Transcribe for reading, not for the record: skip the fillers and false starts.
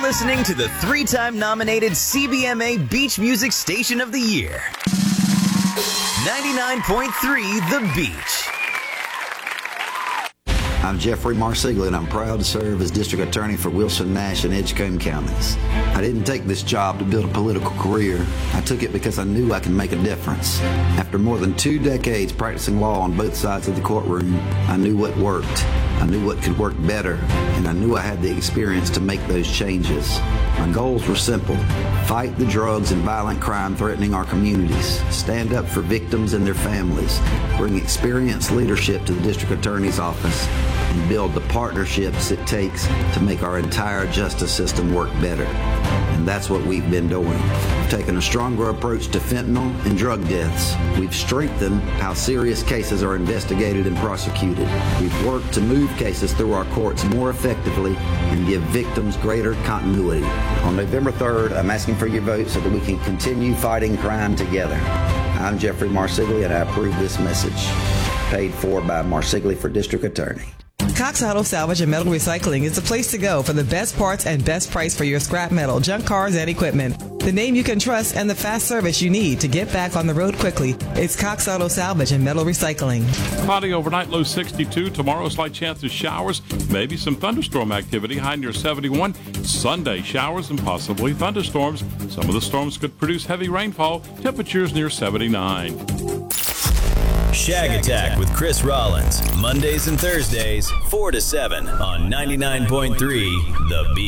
listening to the 3-time nominated CBMA Beach Music Station of the Year. 99.3 The Beach. I'm Jeffrey Marsiglia, and I'm proud to serve as District Attorney for Wilson, Nash, and Edgecombe counties. I didn't take this job to build a political career. I took it because I knew I could make a difference. After more than 2 decades practicing law on both sides of the courtroom, I knew what worked. I knew what could work better, and I knew I had the experience to make those changes. My goals were simple: fight the drugs and violent crime threatening our communities, stand up for victims and their families, bring experienced leadership to the District Attorney's office, and build the partnerships it takes to make our entire justice system work better. And that's what we've been doing. We've taken a stronger approach to fentanyl and drug deaths. We've strengthened how serious cases are investigated and prosecuted. We've worked to move cases through our courts more effectively and give victims greater continuity. On November 3rd, I'm asking for your vote so that we can continue fighting crime together. I'm Jeffrey Marsiglia, and I approve this message. Paid for by Marsiglia for District Attorney. Cox Auto Salvage and Metal Recycling is the place to go for the best parts and best price for your scrap metal, junk cars, and equipment. The name you can trust and the fast service you need to get back on the road quickly. It's Cox Auto Salvage and Metal Recycling. Cloudy overnight, low 62. Tomorrow, slight chance of showers, maybe some thunderstorm activity, high near 71. Sunday, showers and possibly thunderstorms. Some of the storms could produce heavy rainfall. Temperatures near 79. Shag Attack with Chris Rollins, Mondays and Thursdays, 4 to 7 on 99.3 The Beat.